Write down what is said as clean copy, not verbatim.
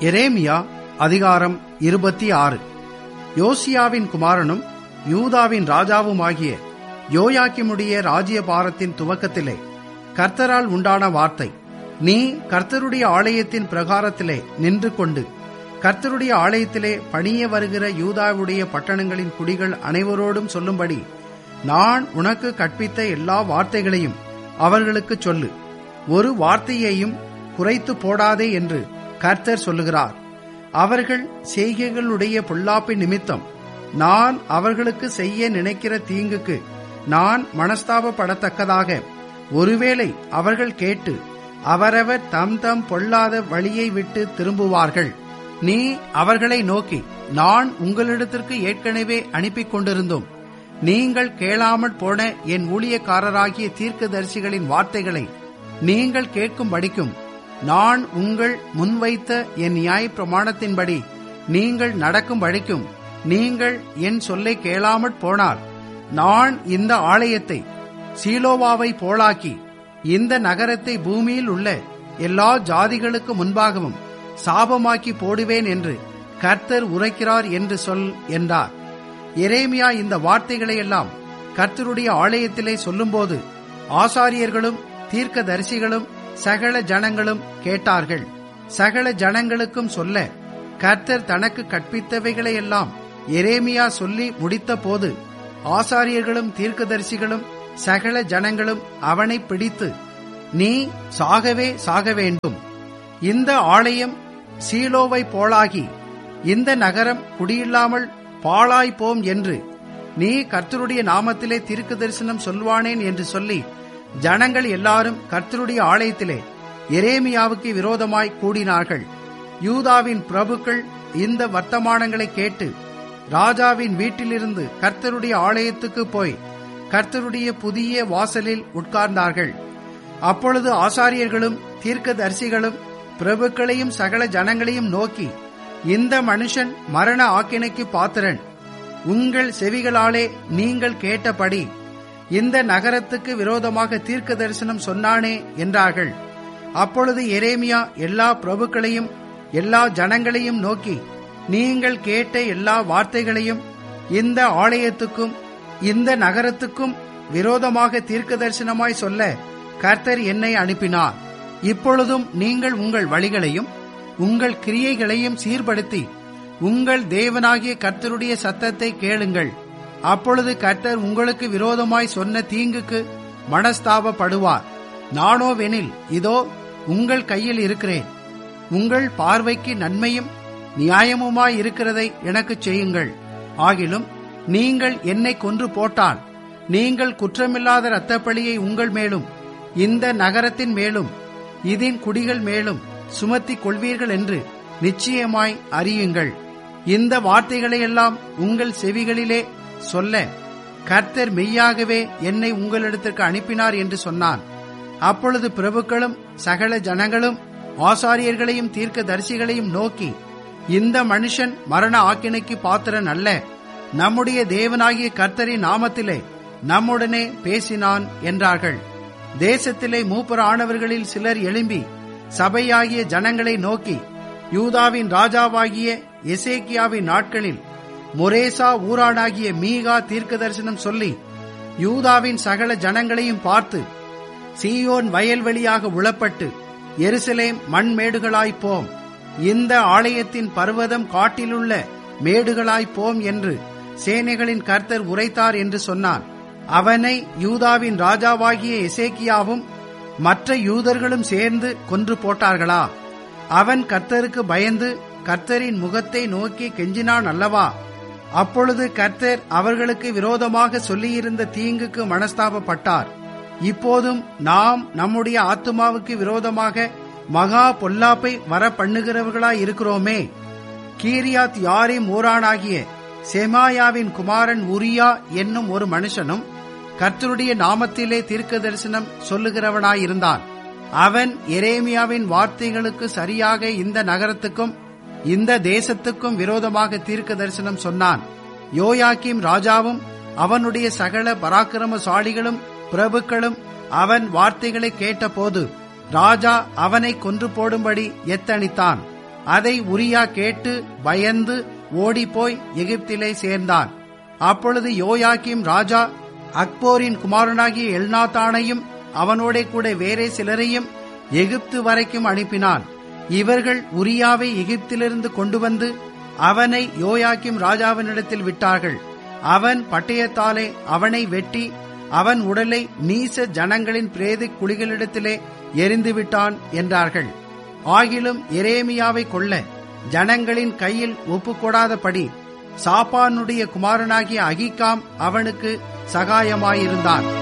எரேமியா அதிகாரம் 26. யோசியாவின் குமாரனும் யூதாவின் ராஜாவுமாகிய யோயாக்கிமுடைய ராஜ்யபாரத்தின் துவக்கத்திலே கர்த்தரால் உண்டான வார்த்தை. நீ கர்த்தருடைய ஆலயத்தின் பிரகாரத்திலே நின்று கொண்டு கர்த்தருடைய ஆலயத்திலே பணிய வருகிற யூதாவுடைய பட்டணங்களின் குடிகள் அனைவரோடும் சொல்லும்படி நான் உனக்கு கற்பித்த எல்லா வார்த்தைகளையும் அவர்களுக்கு சொல்லு. ஒரு வார்த்தையையும் குறைத்து போடாதே என்று கர்த்தர் சொல்லுகிறார். அவர்கள் செய்கைகளுடைய பொல்லாப்பின் நிமித்தம் நான் அவர்களுக்கு செய்ய நினைக்கிற தீங்குக்கு நான் மனஸ்தாபப்படத்தக்கதாக ஒருவேளை அவர்கள் கேட்டு அவரவர் தம் தம் பொல்லாத வழியை விட்டு திரும்புவார்கள். நீ அவர்களை நோக்கி, நான் உங்களிடத்திற்கு ஏற்கனவே அனுப்பிக் கொண்டிருந்தோம், நீங்கள் கேளாமற் போன என் ஊழியக்காரராகிய தீர்க்கதரிசிகளின் வார்த்தைகளை நீங்கள் கேட்கும்படிக்கும் நான் உங்கள் முன்வைத்த என் நியாய பிரமாணத்தின்படி நீங்கள் நடக்கும்படிக்கும் நீங்கள் என் சொல்லை கேளாமற் போனால் நான் இந்த ஆலயத்தை சீலோவாவை போலாக்கி இந்த நகரத்தை பூமியில் உள்ள எல்லா ஜாதிகளுக்கு முன்பாகவும் சாபமாக்கி போடுவேன் என்று கர்த்தர் உரைக்கிறார் என்று சொல் என்றார். எரேமியா இந்த வார்த்தைகளை எல்லாம் கர்த்தருடைய ஆலயத்திலே சொல்லும்போது ஆசாரியர்களும் தீர்க்கதரிசிகளும் சகல ஜனங்களும் கேட்டார்கள். சகல ஜனங்களுக்கும் சொல்ல கர்த்தர் தனக்கு கற்பித்தவைகளை எல்லாம் எரேமியா சொல்லி முடித்த போது ஆசாரியர்களும் தீர்க்கதரிசிகளும் சகல ஜனங்களும் அவனை பிடித்து, நீ சாகவே சாக வேண்டும், இந்த ஆலயம் சீலோவை போலாகி இந்த நகரம் குடியில்லாமல் பாழாய்ப்போம் என்று நீ கர்த்தருடைய நாமத்திலே தீர்க்க தரிசனம் சொல்வானேன் என்று சொல்லி ஜனங்கள் எல்லாரும் கர்த்தருடைய ஆலயத்திலே எரேமியாவுக்கு விரோதமாய் கூடினார்கள். யூதாவின் பிரபுக்கள் இந்த வர்த்தமானங்களை கேட்டு ராஜாவின் வீட்டிலிருந்து கர்த்தருடைய ஆலயத்துக்கு போய் கர்த்தருடைய புதிய வாசலில் உட்கார்ந்தார்கள். அப்பொழுது ஆசாரியர்களும் தீர்க்கதரிசிகளும் பிரபுக்களையும் சகல ஜனங்களையும் நோக்கி, இந்த மனுஷன் மரண ஆக்கினைக்கு பாத்திரன், உங்கள் செவிகளாலே நீங்கள் கேட்டபடி இந்த நகரத்துக்கு விரோதமாக தீர்க்க தரிசனம் சொன்னானே என்றார்கள். அப்பொழுது எரேமியா எல்லா பிரபுக்களையும் எல்லா ஜனங்களையும் நோக்கி, நீங்கள் கேட்ட எல்லா வார்த்தைகளையும் இந்த ஆலயத்துக்கும் இந்த நகரத்துக்கும் விரோதமாக தீர்க்க தரிசனமாய் சொல்ல கர்த்தர் என்னை அனுப்பினார். இப்பொழுதும் நீங்கள் உங்கள் வழிகளையும் உங்கள் கிரியைகளையும் சீர்படுத்தி உங்கள் தேவனாகிய கர்த்தருடைய சத்தத்தை கேளுங்கள். அப்பொழுது கர்த்தர் உங்களுக்கு விரோதமாய் சொன்ன தீங்குக்கு மனஸ்தாபப்படுவார். நானோவெனில் இதோ உங்கள் கையில் இருக்கிறேன், உங்கள் பார்வைக்கு நன்மையும் நியாயமுமாய் இருக்கிறதை எனக்கு செய்யுங்கள். ஆகிலும் நீங்கள் என்னை கொன்று போட்டால் நீங்கள் குற்றமில்லாத இரத்தப்பழியை உங்கள் மேலும் இந்த நகரத்தின் மேலும் இதன் குடிகள் மேலும் சுமத்திக் கொள்வீர்கள் என்று நிச்சயமாய் அறியுங்கள். இந்த வார்த்தைகளையெல்லாம் உங்கள் செவிகளிலே சொல்ல கர்த்தர் மெய்யாகவே என்னை உங்களிடத்திற்கு அனுப்பினார் என்று சொன்னான். அப்பொழுது பிரபுக்களும் சகல ஜனங்களும் ஆசாரியர்களையும் தீர்க்க தரிசிகளையும் நோக்கி, இந்த மனுஷன் மரண ஆக்கினைக்கு பாத்திரன் அல்ல, நம்முடைய தேவனாகிய கர்த்தரின் நாமத்திலே நம்முடனே பேசினான் என்றார்கள். தேசத்திலே மூப்பரானவர்களில் சிலர் எழும்பி சபையாகிய ஜனங்களை நோக்கி, யூதாவின் ராஜாவாகிய எசேக்கியாவின் நாட்களில் மொரேசா ஊரானாகிய மீகா தீர்க்க தரிசனம் சொல்லி யூதாவின் சகல ஜனங்களையும் பார்த்து, சீயோன் வயல்வெளியாக உளப்பட்டு எருசலேம் மண்மேடுகளாய்ப்போம், இந்த ஆலயத்தின் பர்வதம் காட்டிலுள்ள மேடுகளாய்ப்போம் என்று சேனைகளின் கர்த்தர் உரைத்தார் என்று சொன்னான். அவனை யூதாவின் ராஜாவாகிய எசேக்கியாவும் மற்ற யூதர்களும் சேர்ந்து கொன்று போட்டார்களா? அவன் கர்த்தருக்கு பயந்து கர்த்தரின் முகத்தை நோக்கி கெஞ்சினான் அல்லவா? அப்பொழுது கர்த்தர் அவர்களுக்கு விரோதமாக சொல்லியிருந்த தீங்குக்கு மனஸ்தாபப்பட்டார். இப்போதும் நாம் நம்முடைய ஆத்துமாவுக்கு விரோதமாக மகா பொல்லாப்பை வர பண்ணுகிறவர்களாய் இருக்கிறோமே. கீரியாத் யாரீம் ஊரானாகிய செமாயாவின் குமாரன் உரியா என்னும் ஒரு மனுஷனும் கர்த்தருடைய நாமத்திலே தீர்க்க தரிசனம் சொல்லுகிறவனாயிருந்தான். அவன் எரேமியாவின் வார்த்தைகளுக்கு சரியாக இந்த நகரத்துக்கும் இந்த தேசத்துக்கும் விரோதமாக தீர்க்க தரிசனம் சொன்னான். யோயாக்கீம் ராஜாவும் அவனுடைய சகல பராக்கிரமசாலிகளும் பிரபுக்களும் அவன் வார்த்தைகளை கேட்டபோது ராஜா அவனை கொன்று போடும்படி எத்தனித்தான். அதை உரியா கேட்டு பயந்து ஓடிப்போய் எகிப்திலே சேர்ந்தான். அப்பொழுது யோயாக்கீம் ராஜா அக்போரின் குமாரனாகிய எல்நாத்தானையும் அவனோட கூட வேறே சிலரையும் எகிப்து வரைக்கும் அனுப்பினான். இவர்கள் உரியாவை எகிப்திலிருந்து கொண்டு வந்து அவனை யோயாக்கீம் ராஜாவினிடத்தில் விட்டார்கள். அவன் பட்டயத்தாலே அவனை வெட்டி அவன் உடலை நீச ஜனங்களின் பிரேத குழிகளிடத்திலே எரிந்து விட்டான் என்றார்கள். ஆகிலும் எரேமியாவை கொல்ல ஜனங்களின் கையில் ஒப்புக்கொடாதபடி சாப்பானுடைய குமாரனாகிய அகிகாம் அவனுக்கு சகாயமாயிருந்தான்.